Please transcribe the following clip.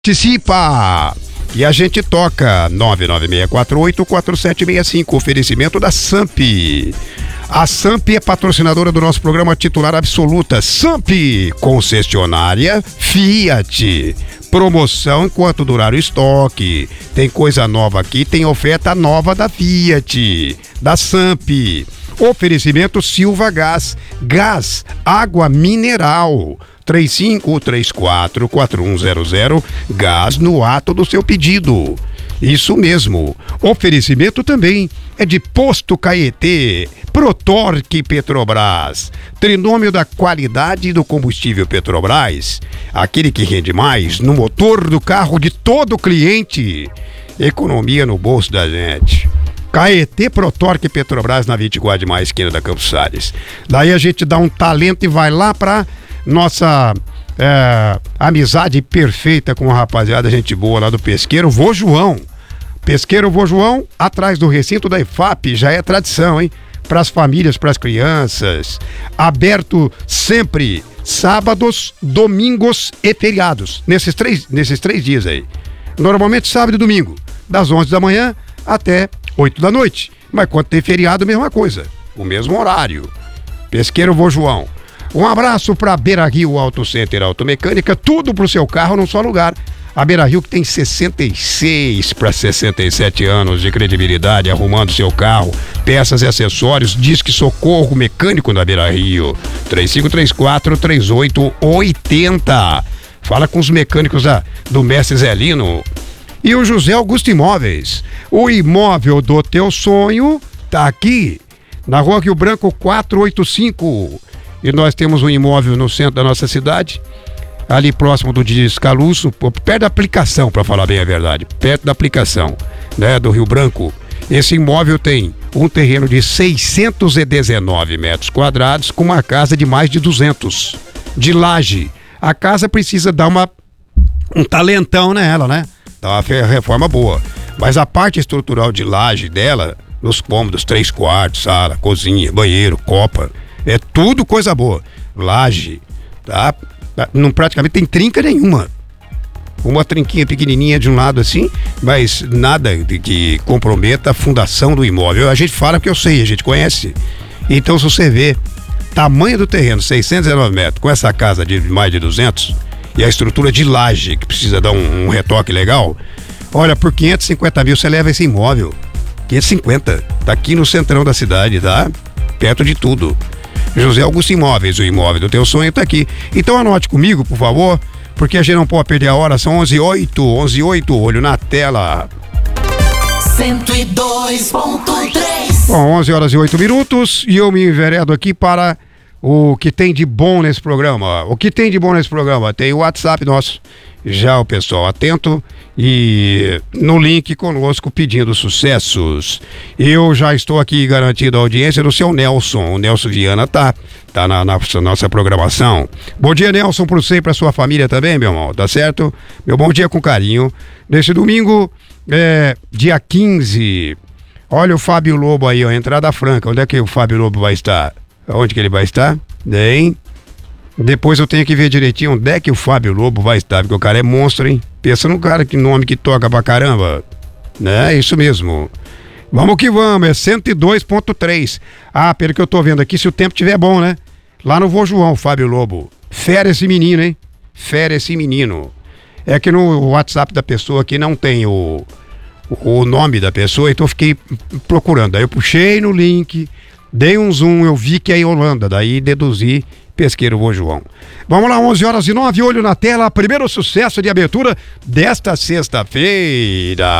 Participa! E a gente toca 996484765, oferecimento da Samp. A Samp é patrocinadora do nosso programa titular absoluta. Samp, concessionária Fiat. Promoção enquanto durar o estoque. Tem coisa nova aqui, tem oferta nova da Fiat, da Samp. Oferecimento Silva Gás, gás, água mineral. 3534-4100, gás no ato do seu pedido. Isso mesmo. Oferecimento também é de Posto Caetê, Protorque Petrobras, trinômio da qualidade do combustível Petrobras, aquele que rende mais no motor do carro de todo cliente. Economia no bolso da gente. Caetê, Protorque Petrobras na 24 de maio, esquina da Campos Salles. Daí a gente dá um talento e vai lá pra nossa amizade perfeita com a rapaziada, gente boa lá do Pesqueiro Vô João. Pesqueiro Vô João, atrás do recinto da IFAP, já é tradição, hein? Para as famílias, para as crianças. Aberto sempre, sábados, domingos e feriados. Nesses três dias aí. Normalmente sábado e domingo, das 11 da manhã até 8 da noite. Mas quando tem feriado, mesma coisa. O mesmo horário. Pesqueiro Vô João. Um abraço para Beira Rio Auto Center Automecânica, tudo pro seu carro num só lugar. A Beira Rio que tem 66 para 67 anos de credibilidade arrumando seu carro, peças e acessórios. Disque Socorro Mecânico da Beira Rio, 3534-3880. Fala com os mecânicos do Mestre Zelino. E o José Augusto Imóveis, o imóvel do teu sonho tá aqui, na Rua Rio Branco 485. E nós temos um imóvel no centro da nossa cidade, ali próximo do Descalço, perto da aplicação, para falar bem a verdade, perto da aplicação, né, do Rio Branco. Esse imóvel tem um terreno de 619 metros quadrados com uma casa de mais de 200, de laje. A casa precisa dar um talentão nela, né? Dá uma reforma boa. Mas a parte estrutural de laje dela, nos cômodos, 3 quartos, sala, cozinha, banheiro, copa, é tudo coisa boa. Laje, tá? Não praticamente tem trinca nenhuma. Uma trinquinha pequenininha de um lado assim, mas nada que comprometa a fundação do imóvel. A gente fala porque eu sei, a gente conhece. Então se você vê tamanho do terreno, 619 metros, com essa casa de mais de 200 e a estrutura de laje que precisa dar um retoque legal, olha, por 550 mil você leva esse imóvel. 550, tá aqui no centrão da cidade, tá? Perto de tudo. José Augusto Imóveis, o imóvel do teu sonho tá aqui. Então anote comigo, por favor, porque a gente não pode perder a hora. São 11h08, olho na tela. 102.3. Bom, 11h08 e eu me enveredo aqui para o que tem de bom nesse programa. O que tem de bom nesse programa? Tem o WhatsApp nosso, já o pessoal atento e no link conosco pedindo sucessos. Eu já estou aqui garantindo a audiência do seu Nelson. O Nelson Viana tá na nossa programação. Bom dia, Nelson, para você e para sua família também, meu irmão, tá certo? Meu bom dia com carinho. Neste domingo, dia 15, olha o Fábio Lobo aí, ó, entrada franca. Onde é que o Fábio Lobo vai estar? Onde que ele vai estar? Bem, depois eu tenho que ver direitinho onde é que o Fábio Lobo vai estar, porque o cara é monstro, hein? Pensa num cara que nome que toca pra caramba, né? Isso mesmo. Vamos que vamos, é 102.3. Ah, pelo que eu tô vendo aqui, se o tempo tiver bom, né? Lá no Vô João, Fábio Lobo. Fera esse menino, hein? Fera esse menino. É que no WhatsApp da pessoa aqui não tem o nome da pessoa, então eu fiquei procurando. Aí eu puxei no link, dei um zoom, eu vi que é em Holanda, daí deduzi Pesqueiro Vô João. Vamos lá, 11h09, olho na tela, primeiro sucesso de abertura desta sexta-feira.